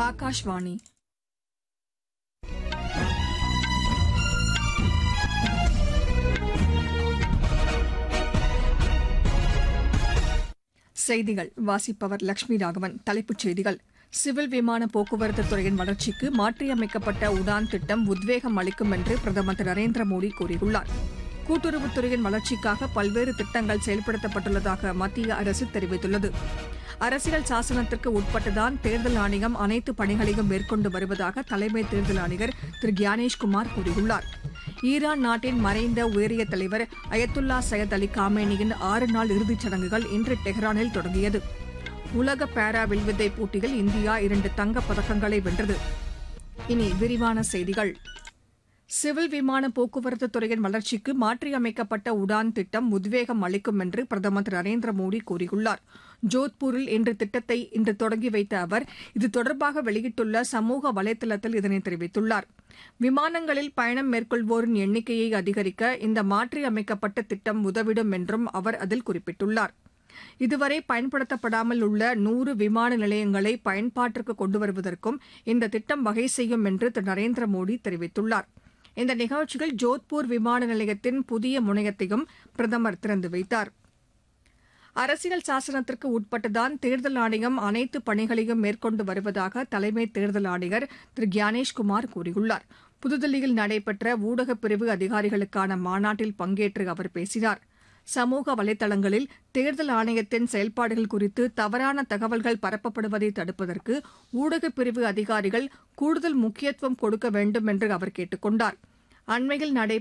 ஆகாஷ்வாணி செய்திகள் வாசிப்பவர் லட்சுமி ராகவன். தலைப்புச் செய்திகள்: சிவில் விமான போக்குவரத்து துறையின் வளர்ச்சிக்கு மாற்றியமைக்கப்பட்ட உடான் திட்டம் உத்வேகம் அளிக்கும் என்று பிரதமர் திரு நரேந்திர மோடி கூறியுள்ளார். கூட்டுறவுத்துறையின் வளர்ச்சிக்காக பல்வேறு திட்டங்கள் செயல்படுத்தப்பட்டுள்ளதாக மத்திய அரசு தெரிவித்துள்ளது. அரசியல் சாசனத்திற்கு உட்பட்டுதான் தேர்தல் ஆணையம் அனைத்து பணிகளையும் மேற்கொண்டு வருவதாக தலைமை தேர்தல் ஆணையர் திரு கியானேஷ்குமார் கூறியுள்ளார். ஈரான் நாட்டின் மறைந்த உயரிய தலைவர் அயத்துல்லா சையத் அலி காமேனியின் 6 நாள் இறுதிச் சடங்குகள் இன்று டெஹ்ரானில் தொடங்கியது. உலக பாரா வில்வித்தை போட்டியில் இந்தியா 2 தங்கப் பதக்கங்களை வென்றது. இனி விரிவான செய்திகள். சிவில் விமான போக்குவரத்து துறையின் வளர்ச்சிக்கு மாற்றியமைக்கப்பட்ட உடான் திட்டம் உத்வேகம் அளிக்கும் என்று பிரதமர் திரு நரேந்திர மோடி கூறியுள்ளார். ஜோத்பூரில் திட்டத்தை இன்று தொடங்கி வைத்த அவர் இது தொடர்பாக வெளியிட்டுள்ள சமூக வலைதளத்தில் இதனை தெரிவித்துள்ளார். விமானங்களில் பயணம் மேற்கொள்வோரின் எண்ணிக்கையை அதிகரிக்க இந்த மாற்றியமைக்கப்பட்ட திட்டம் உதவிடும் என்றும் அவர் அதில் குறிப்பிட்டுள்ளார். இதுவரை பயன்படுத்தப்படாமல் உள்ள 100 விமான நிலையங்களை பயன்பாட்டிற்கு கொண்டு வருவதற்கும் இந்த திட்டம் வகை செய்யும் என்று திரு நரேந்திர மோடி தெரிவித்துள்ளார். இந்த நிகழ்ச்சியில் ஜோத்பூர் விமான நிலையத்தின் புதிய முனையத்தையும் பிரதமர் திறந்து வைத்தார். அரசியல் சாசனத்திற்கு உட்பட்டுதான் தேர்தல் ஆணையம் அனைத்து பணிகளையும் மேற்கொண்டு வருவதாக தலைமை தேர்தல் ஆணையர் திரு கியானேஷ்குமார் கூறியுள்ளார். புதுதில்லியில் நடைபெற்ற ஊடகப் பிரிவு அதிகாரிகளுக்கான மாநாட்டில் பங்கேற்று அவர் பேசினார். சமூக வலைதளங்களில் தேர்தல் ஆணையத்தின் செயல்பாடுகள் குறித்து தவறான தகவல்கள் பரப்பப்படுவதை தடுப்பதற்கு ஊடகப் பிரிவு அதிகாரிகள் கூடுதல் முக்கியத்துவம் கொடுக்க வேண்டும் என்று அவர் கேட்டுக் கொண்டார். அண்மையில்